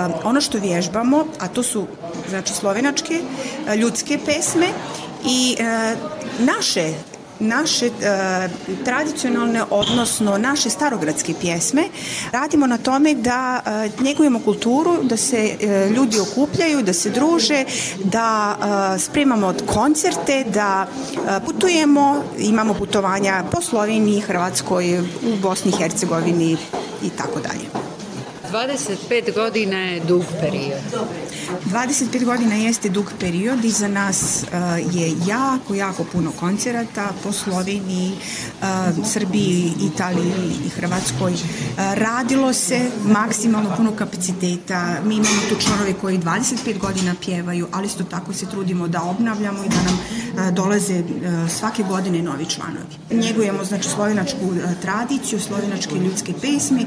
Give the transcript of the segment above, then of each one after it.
ono što vježbamo, a to su znači slovenačke ljudske pesme i naše tradicionalne, odnosno naše starogradske pjesme. Radimo na tome da njegujemo kulturu, da se ljudi okupljaju, da se druže, da spremamo koncerte, da putujemo, imamo putovanja po Sloveniji, Hrvatskoj, u Bosni i Hercegovini i tako dalje. 25 godina je dug period. 25 godina jeste dug period i za nas je jako puno koncerata po Sloveniji, Srbiji, Italiji i Hrvatskoj. Radilo se maksimalno puno kapaciteta. Mi imamo tu članove koji 25 godina pjevaju, ali isto tako se trudimo da obnavljamo i da nam dolaze svake godine novi članovi. Njegujemo znači slovenačku tradiciju, slovenačke ljudske pesme,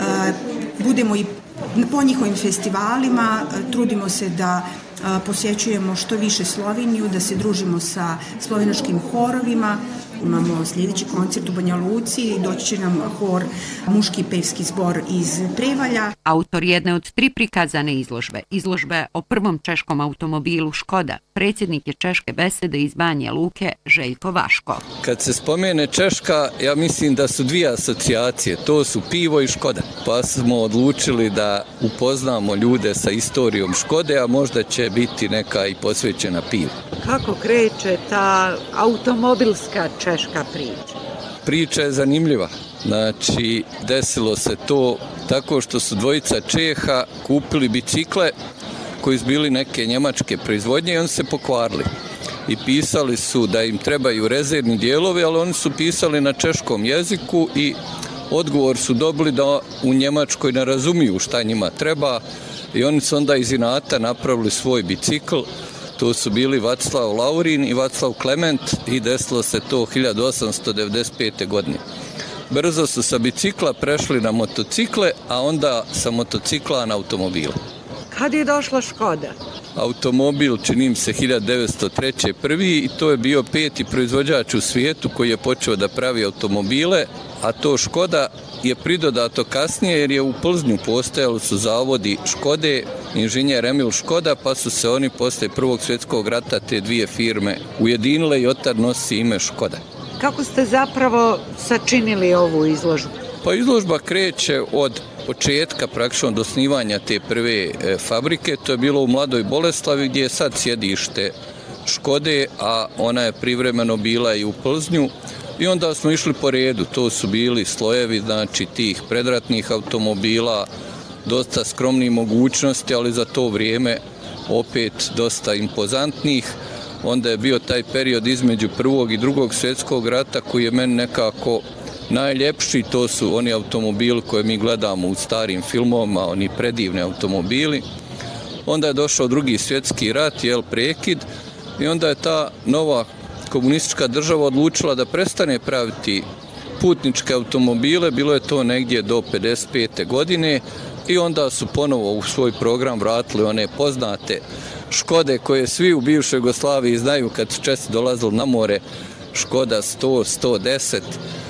budemo i po njihovim festivalima, trudimo se da posjećujemo što više Sloveniju, da se družimo sa slovenačkim horovima. Imamo sljedeći koncert u Banja Luci i doći će nam hor muški pevski zbor iz Prevalja. Autor jedne od 3 prikazane izložbe o prvom češkom automobilu Škoda, predsjednik je Češke besede iz Banja Luke Željko Vaško. Kad se spomene Češka, ja mislim da su 2 asocijacije, to su pivo i Škoda. Pa smo odlučili da upoznamo ljude sa istorijom Škode, a možda će biti neka i posvećena pivu. Kako kreće ta automobilska češka priča? Priča je zanimljiva. Znači, desilo se to tako što su dvojica Čeha kupili bicikle koji su bili neke njemačke proizvodnje i oni se pokvarili. I pisali su da im trebaju rezervni dijelovi, ali oni su pisali na češkom jeziku i odgovor su dobili da u Njemačkoj ne razumiju šta njima treba i oni su onda iz inata napravili svoj bicikl. To su bili Vaclav Laurin i Vaclav Klement i desilo se to 1895. godine. Brzo su sa bicikla prešli na motocikle, a onda sa motocikla na automobile. Kad je došla Škoda? Automobil, činim se 1903. prvi i to je bio 5. proizvođač u svijetu koji je počeo da pravi automobile, a to Škoda je pridodato kasnije jer je u Plznju postojali su zavodi Škode, inženjer Emil Škoda, pa su se oni poslije Prvog svjetskog rata te 2 firme ujedinile i otad nosi ime Škoda. Kako ste zapravo sačinili ovu izložbu? Pa izložba kreće od početka praktično do osnivanja te prve fabrike. To je bilo u Mladoj Boleslavi gdje je sad sjedište Škode, a ona je privremeno bila i u Plznju. I onda smo išli po redu, to su bili slojevi, znači tih predratnih automobila, dosta skromnih mogućnosti, ali za to vrijeme opet dosta impozantnih. Onda je bio taj period između Prvog i Drugog svjetskog rata koji je meni nekako najljepši, to su oni automobili koje mi gledamo u starim filmovima, oni predivni automobili. Onda je došao Drugi svjetski rat, prekid, i onda je ta nova komunistička država odlučila da prestane praviti putničke automobile, bilo je to negdje do 55. godine i onda su ponovo u svoj program vratili one poznate Škode koje svi u bivšoj Jugoslaviji znaju kad su često dolazili na more, Škoda 100, 110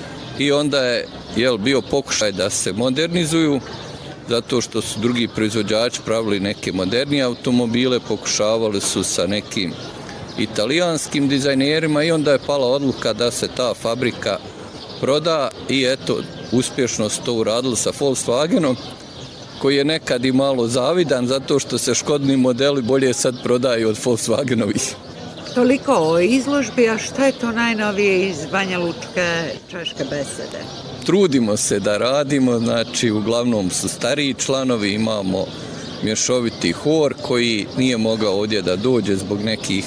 i onda je bio pokušaj da se modernizuju zato što su drugi proizvođači pravili neke modernije automobile, pokušavali su sa nekim italijanskim dizajnerima i onda je pala odluka da se ta fabrika proda i eto, uspješno su to uradili sa Volkswagenom koji je nekad i malo zavidan zato što se Škodni modeli bolje sad prodaju od Volkswagenovih. Toliko o izložbi, a šta je to najnovije iz Banja Lučke Češke besede? Trudimo se da radimo, znači uglavnom su stariji članovi, imamo mješoviti hor koji nije mogao ovdje da dođe zbog nekih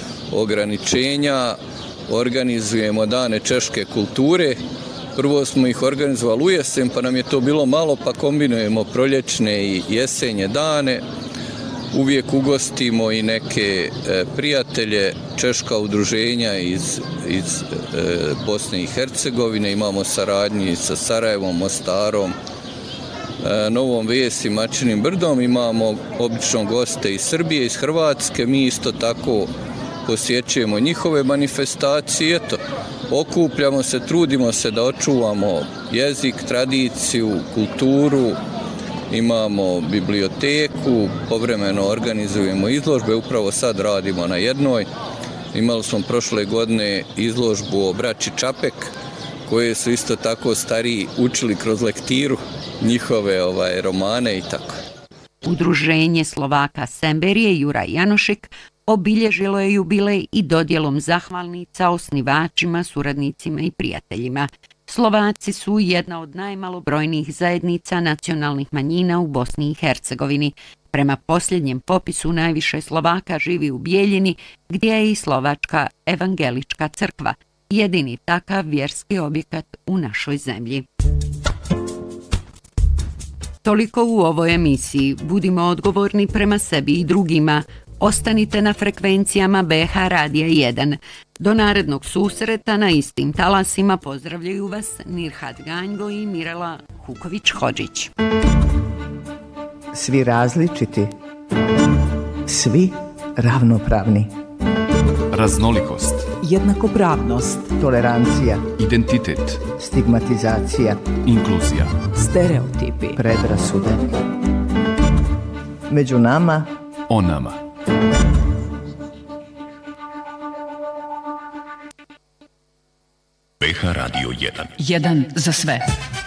ograničenja, organizujemo dane češke kulture. Prvo smo ih organizovali u jesen, pa nam je to bilo malo, pa kombinujemo proljećne i jesenje dane. Uvijek ugostimo i neke prijatelje, češka udruženja iz Bosne i Hercegovine, imamo saradnji sa Sarajevom, Mostarom, Novom Ves i Mačinim Brdom, imamo obično goste iz Srbije, iz Hrvatske, mi isto tako posjećujemo njihove manifestacije, eto, okupljamo se, trudimo se da očuvamo jezik, tradiciju, kulturu imamo biblioteku, povremeno organizujemo izložbe, upravo sad radimo na jednoj. Imali smo prošle godine izložbu o braći Čapek, koje su isto tako stariji učili kroz lektiru njihove romane i tako. Udruženje Slovaka Semberije Juraj Janošik obilježilo je jubilej i dodjelom zahvalnica osnivačima, suradnicima i prijateljima. Slovaci su jedna od najmalobrojnijih zajednica nacionalnih manjina u Bosni i Hercegovini. Prema posljednjem popisu najviše Slovaka živi u Bijeljini, gdje je i Slovačka evangelička crkva, jedini takav vjerski objekat u našoj zemlji. Toliko u ovoj emisiji. Budimo odgovorni prema sebi i drugima. Ostanite na frekvencijama BH Radija 1. Do narednog susreta na istim talasima pozdravljaju vas Nirhat Ganjgo i Mirela Huković-Hodžić. Svi različiti, svi ravnopravni. Raznolikost, jednakopravnost, Tolerancija, identitet, stigmatizacija, inkluzija, stereotipi, predrasude. Među nama, o nama. BH Radio 1. jedan za sve.